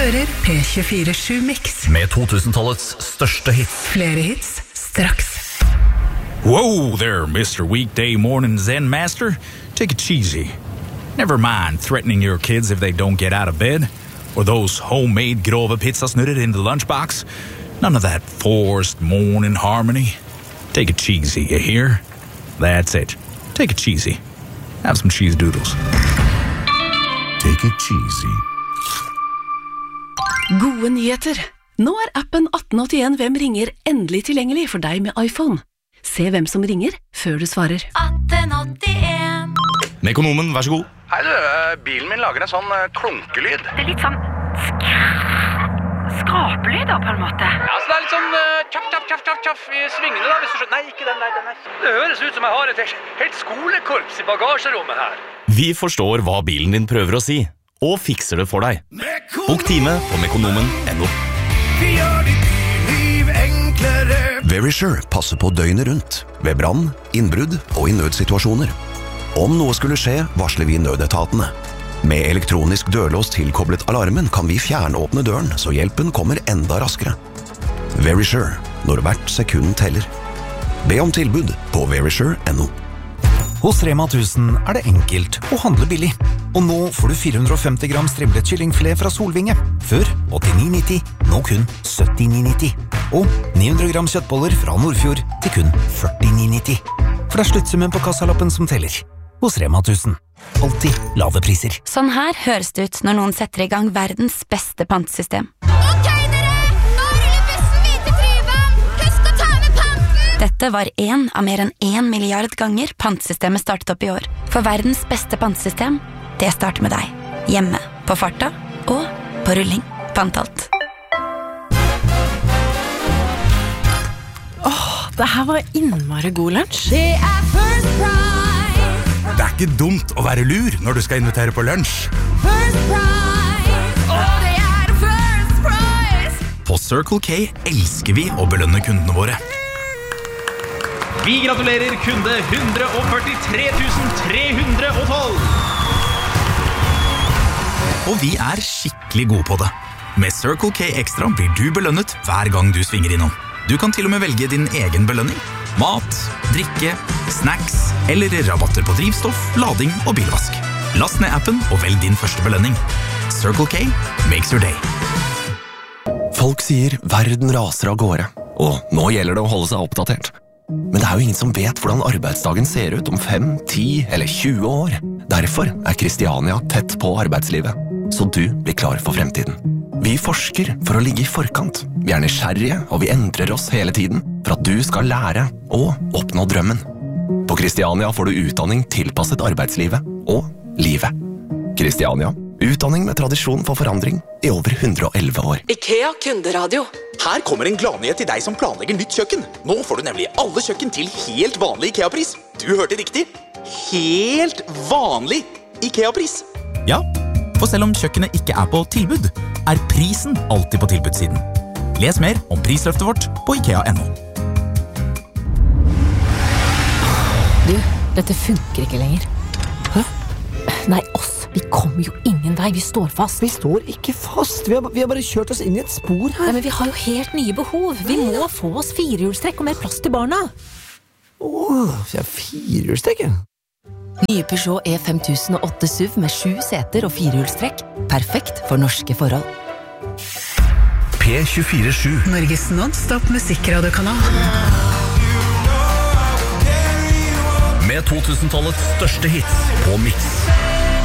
hører P24/7 Mix med 2000-tallets største hits. Flere hits straks. Whoa there, Mr. Weekday Morning Zen Master. Take it easy. Never mind threatening your kids if they don't get out of bed, or those homemade grove pizzasnurrer in the lunchbox. None of that forced morning harmony. Take it cheesy, you hear? That's it. Take it cheesy. Have some cheese doodles. Take it cheesy. Gode nyheter. Nå appen 1881 Hvem ringer endelig tilgjengelig for deg med iPhone. Se hvem som ringer før du svarer. 1881. Mekonomen, vær så god. Hei du, bilen min lager en sånn klunkelyd. Det litt sånn skrapelyd da, på en måte. Ja, så det litt sånn tjaff i svingene da, hvis du skjønner. Nei, ikke den der, den der. Det høres ut som jeg har et helt skolekorps i bagasjerommet her. Vi forstår hva bilen din prøver å si, og fikser det for deg. Bok time på mekonomen.no. Vi gjør ditt liv enklere. Verisure passer på døgnet rundt, ved brann, innbrudd og i nødsituasjoner. Om noe skulle skje, varsler vi nødetatene. Med elektronisk dørlås tilkoblet alarmen kan vi fjernåpne døren, så hjelpen kommer enda raskere. Verisure, når hvert sekund teller. Be om tilbud på verisure.no. Hos Rema 1000 det enkelt å handle billig. Og nå får du 450 gram strimlet kyllingfilet fra Solvinge. Før 89,90, nå kun 79,90. Og 900 gram kjøttboller fra Nordfjord til kun 49,90. For det sluttsummen på kassalappen som teller. Hos Rema 1000. Alltid lave priser. Sånn her høres det ut når noen setter i gang verdens beste pantesystem. Ok dere, nå ruller bussen hvite tryven. Husk å ta med panten. Dette var en av mer enn 1 milliard ganger pantesystemet startet opp i år. For verdens beste pantesystem, det starter med deg. Hjemme, på farta og på rulling. Pantalt. Det her var innmari god lunsj. Det First Price. Det ikke dumt å være lur når du skal invitere på lunsj. First Price. Det First Price. På Circle K elsker vi å belønne kundene våre. Vi gratulerer kunde 143 312. Og vi skikkelig gode på det. Med Circle K Extra blir du belønnet hver gang du svinger innom. Du kan til og med velge din egen belønning. Mat, drikke, snacks eller rabatter på drivstoff, lading og bilvask. Last ned appen og velg din første belønning. Circle K makes your day. Folk sier verden raser av gårde, og nå gjelder det å holde seg oppdatert. Men det jo ingen som vet hvordan arbeidsdagen ser ut om 5, 10 eller 20 år. Derfor Kristiania tett på arbeidslivet, så du blir klar for fremtiden. Vi forsker for å ligge i forkant. Vi nysgjerrige, og vi endrer oss hele tiden for at du skal lære og oppnå drømmen. På Kristiania får du utdanning tilpasset arbeidslivet og livet. Kristiania, utdanning med tradisjon for forandring i over 111 år. IKEA kunderadio. Her kommer en gladnyhet til deg som planlegger nytt kjøkken. Nå får du nemlig alle kjøkken til helt vanlig IKEA-pris. Du hørte riktig. Helt vanlig IKEA-pris. Ja, for selv om kjøkkenet ikke på tilbud, prisen alltid på tilbudssiden. Les mer om prisløftet vårt på IKEA.no. Du, dette funker ikke lenger. Hæ? Nei, oss. Vi kommer jo ingen vei. Vi står fast. Vi står ikke fast. Vi har bare kjørt oss inn i et spor her. Nei, men vi har jo helt nye behov. Vi må få oss firehjulstrekk og mer plass til barna. Så firehjulstrekk, ja. Nye Peugeot E5008 SUV med 7 seter og firehjulstrekk. Perfekt for norske forhold. P24/7. Norges non-stop musikkradiokanal. Med 2000-tallets største hits på Mix.